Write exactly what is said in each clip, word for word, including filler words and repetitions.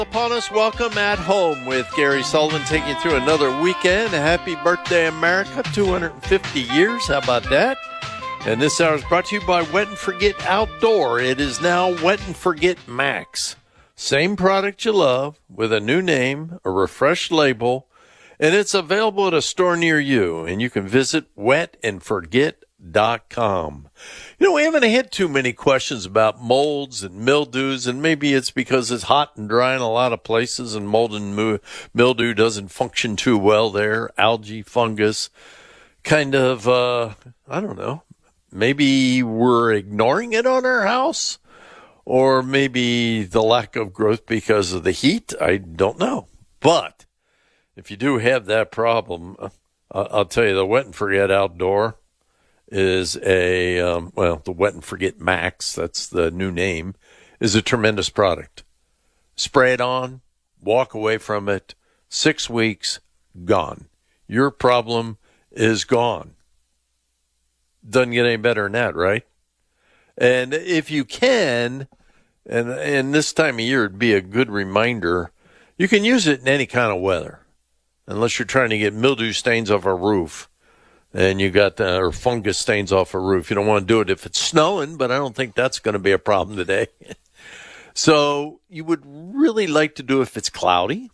Upon us, welcome at home with Gary Sullivan taking you through another weekend. Happy birthday, America, two hundred fifty years. How about that? And this hour is brought to you by Wet and Forget Outdoor. It is now Wet and Forget Max. Same product you love with a new name, a refreshed label, and it's available at a store near you. And you can visit wet and forget dot com. You know, we haven't had too many questions about molds and mildews, and maybe it's because it's hot and dry in a lot of places and mold and mildew doesn't function too well there. Algae, fungus, kind of, uh, I don't know, maybe we're ignoring it on our house, or maybe the lack of growth because of the heat. I don't know. But if you do have that problem, uh, I'll tell you, the Wet and Forget Outdoor is a, um, well, the Wet and Forget Max, that's the new name, is a tremendous product. Spray it on, walk away from it, six weeks, gone. Your problem is gone. Doesn't get any better than that, right? And if you can, and, and this time of year would be a good reminder, you can use it in any kind of weather, unless you're trying to get mildew stains off a roof. And you got the, or fungus stains off a roof. You don't want to do it if it's snowing, but I don't think that's going to be a problem today. So you would really like to do it if it's cloudy,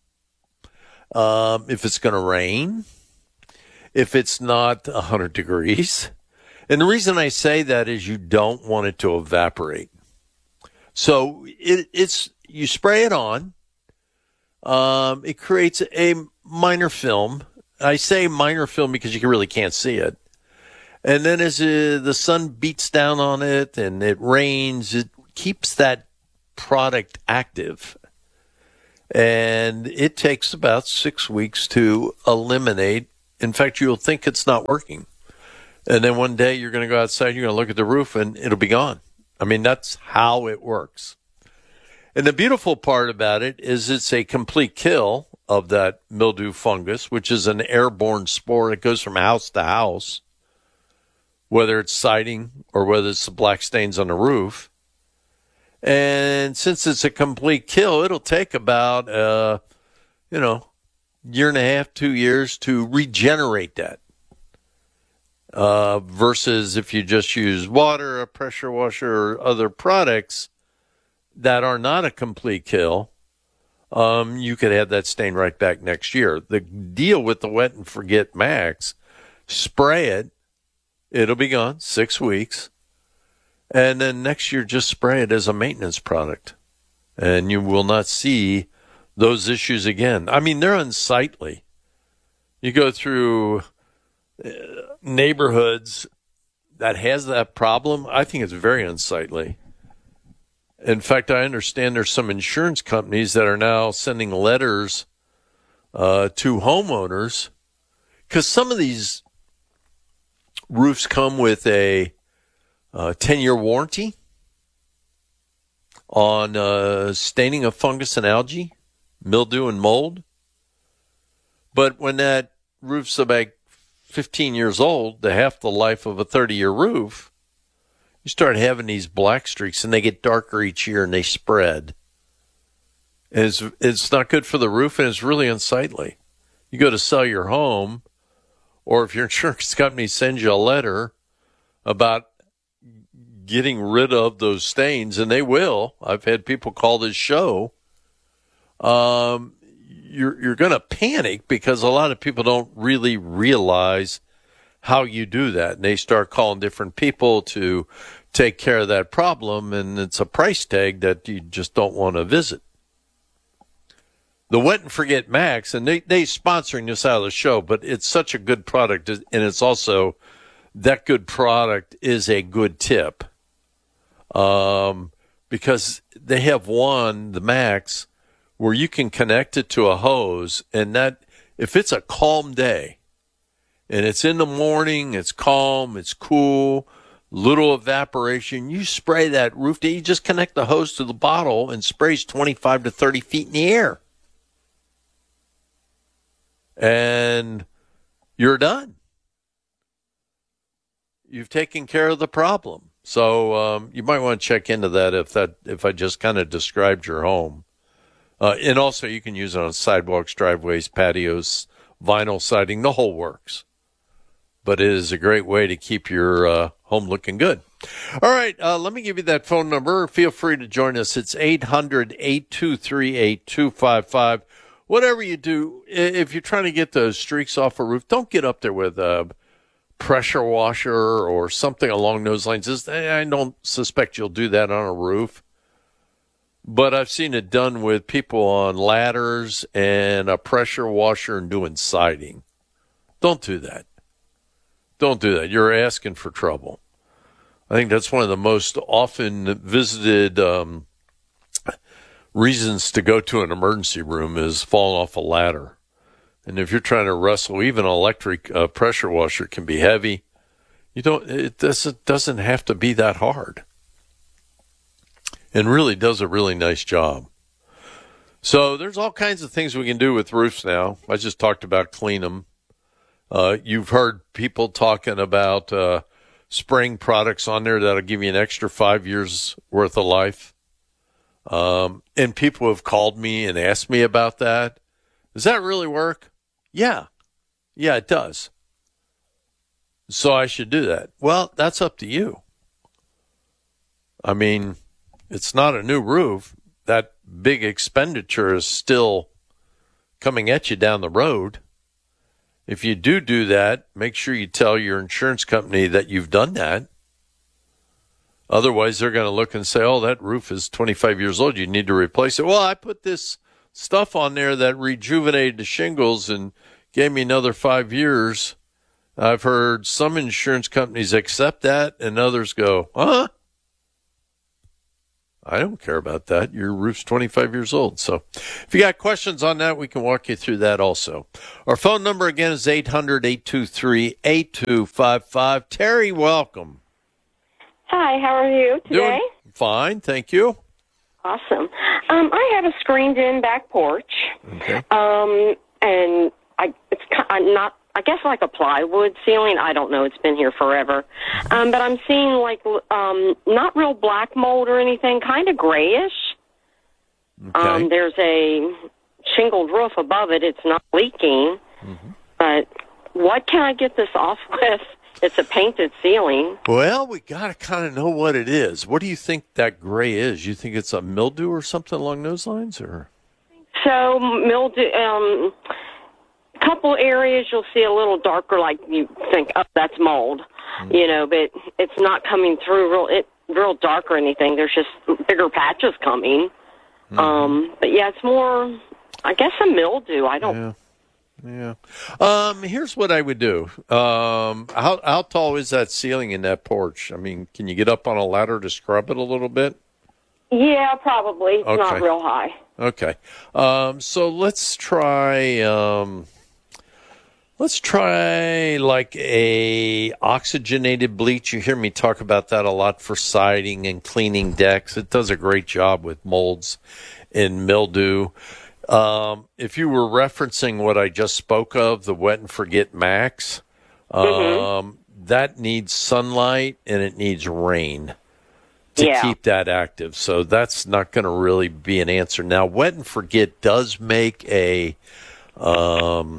um, if it's going to rain, if it's not one hundred degrees. And the reason I say that is you don't want it to evaporate. So it, it's you spray it on. Um, it creates a minor film. I say minor film because you really can't see it. And then as uh, the sun beats down on it and it rains, it keeps that product active. And it takes about six weeks to eliminate. In fact, you'll think it's not working. And then one day you're going to go outside, you're going to look at the roof, and it'll be gone. I mean, that's how it works. And the beautiful part about it is it's a complete kill of that mildew fungus, which is an airborne spore. It goes from house to house, whether it's siding or whether it's the black stains on the roof. And since it's a complete kill, it'll take about, uh, you know, year and a half, two years to regenerate that. Uh, versus if you just use water, a pressure washer, or other products that are not a complete kill, Um, you could have that stain right back next year. The deal with the Wet and Forget Max, spray it, it'll be gone, six weeks. And then next year, just spray it as a maintenance product. And you will not see those issues again. I mean, they're unsightly. You go through uh, neighborhoods that has that problem, I think it's very unsightly. In fact, I understand there's some insurance companies that are now sending letters uh, to homeowners because some of these roofs come with a uh, ten-year warranty on uh, staining of fungus and algae, mildew and mold. But when that roof's about fifteen years old, the half the life of a thirty-year roof, you start having these black streaks, and they get darker each year, and they spread. And it's, it's not good for the roof, and it's really unsightly. You go to sell your home, or if your insurance company sends you a letter about getting rid of those stains, and they will. I've had people call this show. Um, you're you're going to panic because a lot of people don't really realize how you do that. And they start calling different people to take care of that problem, and it's a price tag that you just don't want to visit. The Wet and Forget Max, and they, they sponsoring this out of the show, but it's such a good product, and it's also, that good product is a good tip. Um, because they have one, the Max, where you can connect it to a hose, and that, if it's a calm day, and it's in the morning, it's calm, it's cool, little evaporation, you spray that roof, you just connect the hose to the bottle and sprays twenty-five to thirty feet in the air. And you're done. You've taken care of the problem. So um, you might want to check into that if that if I just kind of described your home. Uh, and also, you can use it on sidewalks, driveways, patios, vinyl siding, the whole works. But it is a great way to keep your uh, home looking good. All right, uh, let me give you that phone number. Feel free to join us. It's eight hundred, eight two three, eight two five five. Whatever you do, if you're trying to get those streaks off a roof, don't get up there with a pressure washer or something along those lines. I don't suspect you'll do that on a roof. But I've seen it done with people on ladders and a pressure washer and doing siding. Don't do that. Don't do that. You're asking for trouble. I think that's one of the most often visited um, reasons to go to an emergency room is falling off a ladder. And if you're trying to wrestle, even an electric uh, pressure washer can be heavy. You don't. It doesn't doesn't have to be that hard. And really does a really nice job. So there's all kinds of things we can do with roofs now. I just talked about clean them. Uh, you've heard people talking about uh, spraying products on there that'll give you an extra five years worth of life. Um, and people have called me and asked me about that. Does that really work? Yeah. Yeah, it does. So I should do that. Well, that's up to you. I mean, it's not a new roof. That big expenditure is still coming at you down the road. If you do do that, make sure you tell your insurance company that you've done that. Otherwise, they're going to look and say, oh, that roof is twenty-five years old. You need to replace it. Well, I put this stuff on there that rejuvenated the shingles and gave me another five years. I've heard some insurance companies accept that and others go, huh? I don't care about that. Your roof's twenty-five years old. So if you got questions on that, we can walk you through that also. Our phone number again is eight hundred, eight two three, eight two five five. Terry, welcome. Hi, how are you today? Doing fine, thank you. Awesome. Um, I have a screened-in back porch, Okay. um, and I it's kind of not. I guess like a plywood ceiling. I don't know. It's been here forever. Um, but I'm seeing like um, not real black mold or anything, kind of grayish. Okay. Um, there's a shingled roof above it. It's not leaking. Mm-hmm. But what can I get this off with? It's a painted ceiling. Well, we got to kind of know what it is. What do you think that gray is? You think it's a mildew or something along those lines? Or So mildew... Um, couple areas you'll see a little darker, like you think, oh, that's mold, mm-hmm. you know, but it's not coming through real it real dark or anything. There's just bigger patches coming. Mm-hmm. Um, but yeah, it's more, I guess, a mildew. I don't. Yeah. yeah. Um, here's what I would do. Um, how how tall is that ceiling in that porch? I mean, can you get up on a ladder to scrub it a little bit? Yeah, probably. It's okay. not real high. Okay. Um, so let's try. Um, Let's try like a oxygenated bleach. You hear me talk about that a lot for siding and cleaning decks. It does a great job with molds and mildew. Um, if you were referencing what I just spoke of, the Wet and Forget Max, um, mm-hmm. that needs sunlight and it needs rain to yeah. keep that active. So that's not going to really be an answer. Now, Wet and Forget does make a... Um,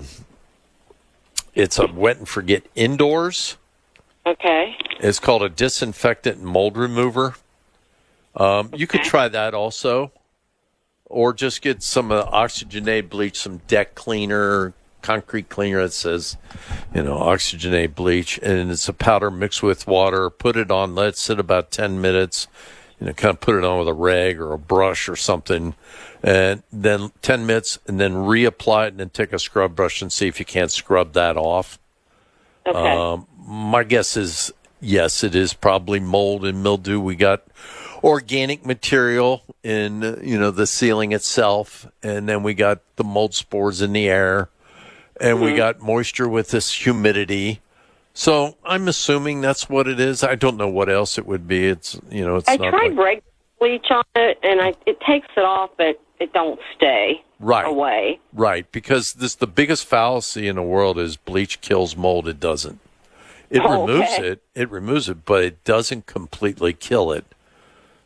It's a Wet and Forget indoors. Okay. It's called a disinfectant and mold remover. Um, okay. You could try that also. Or just get some uh, oxygenated bleach, some deck cleaner, concrete cleaner that says, you know, oxygenated bleach. And it's a powder mixed with water. Put it on, let it sit about ten minutes. You know, kind of put it on with a rag or a brush or something. And then ten minutes, and then reapply it, and then take a scrub brush and see if you can't scrub that off. Okay. Um, my guess is, yes, it is probably mold and mildew. We got organic material in, you know, the ceiling itself, and then we got the mold spores in the air, and mm-hmm. we got moisture with this humidity. So I'm assuming that's what it is. I don't know what else it would be. It's, you know, it's I not tried like... brake bleach on it, and I, it takes it off, but it don't stay right. away. Right, because this the biggest fallacy in the world is bleach kills mold. It doesn't. It oh, removes okay. it. It removes it, but it doesn't completely kill it.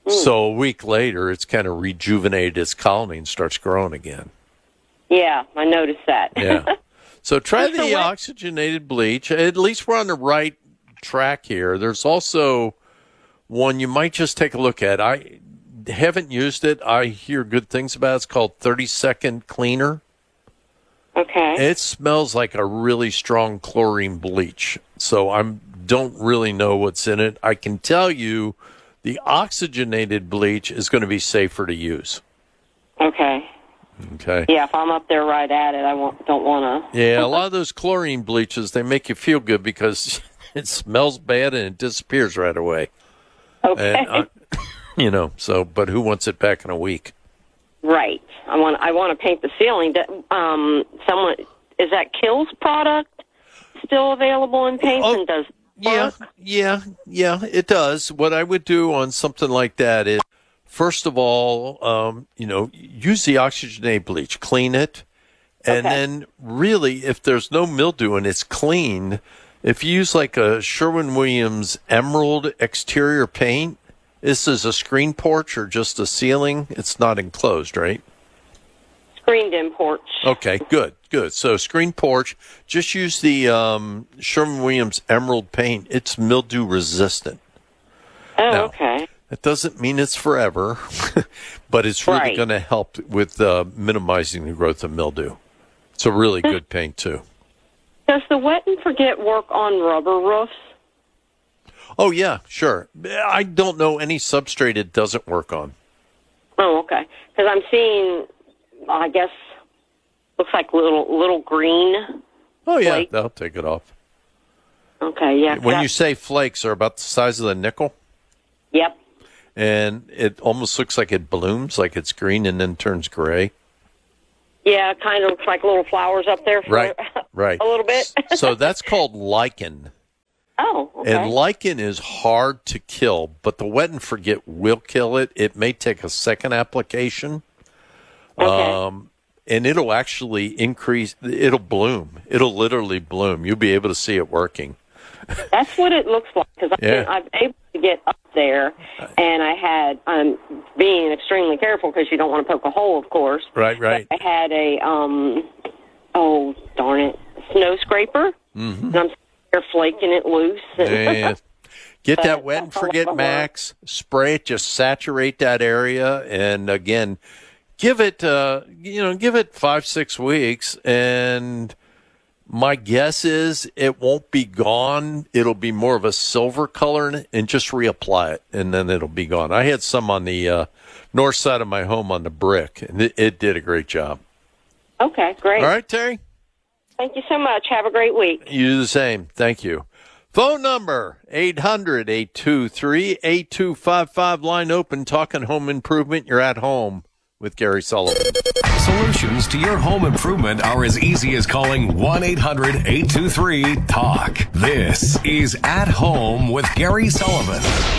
So a week later, it's kind of rejuvenated its colony and starts growing again. Yeah, I noticed that. Yeah. So try So the what- oxygenated bleach. At least we're on the right track here. There's also one you might just take a look at. I haven't used it. I hear good things about it. It's called thirty second Cleaner. Okay. It smells like a really strong chlorine bleach. So I don't really know what's in it. I can tell you the oxygenated bleach is going to be safer to use. Okay. Okay. Yeah, if I'm up there right at it, I won't, don't want to. Yeah, a lot of those chlorine bleaches, they make you feel good because it smells bad and it disappears right away. Okay. And, uh, you know, so, but who wants it back in a week? Right. I want. I want to paint the ceiling. Um, someone is that Kills product still available in paints Oh, and does Yeah, work? yeah, yeah, it does. What I would do on something like that is, first of all, um, you know, use the oxygenated bleach, clean it, and Okay. then really, if there's no mildew and it's clean, if you use like a Sherwin-Williams Emerald exterior paint, this is a screen porch or just a ceiling. It's not enclosed, right? Screened in porch. Okay, good, good. So screen porch, just use the um, Sherwin-Williams Emerald paint. It's mildew resistant. Oh, no. okay. That doesn't mean it's forever, but it's really Right. going to help with uh, minimizing the growth of mildew. It's a really good paint, too. Does the wet and forget work on rubber roofs? Oh, yeah, sure. I don't know any substrate it doesn't work on. Oh, okay. Because I'm seeing, I guess, looks like little little green. Oh, yeah, Flake. that'll take it off. Okay, yeah. When that- you say flakes are about the size of the nickel, Yep. and it almost looks like it blooms, like it's green and then turns gray. Yeah, it kind of looks like little flowers up there for Right, right. a little bit. So that's called lichen. Oh, okay. And lichen is hard to kill, but the wet and forget will kill it. It may take a second application. Okay. Um, and it'll actually increase, it'll bloom. It'll literally bloom. You'll be able to see it working. That's what it looks like because Yeah. I was able to get up there, and I had um being extremely careful because you don't want to poke a hole, of course. Right, right. But I had a um oh darn it snow scraper, mm-hmm. and I'm there flaking it loose. And And get But- that wet and forget max, spray it, just saturate that area. And again, give it, uh, you know, give it five, six weeks. And my guess is it won't be gone. It'll be more of a silver color and just reapply it and then it'll be gone. I had some on the uh, north side of my home on the brick and it, it did a great job. Okay, great. All right, Terry. Thank you so much. Have a great week. You do the same. Thank you. Phone number, eight hundred, eight two three, eight two five five. Line open, talking home improvement. You're at home with Gary Sullivan. Solutions to your home improvement are as easy as calling one eight hundred, eight two three, talk. This is At Home with Gary Sullivan.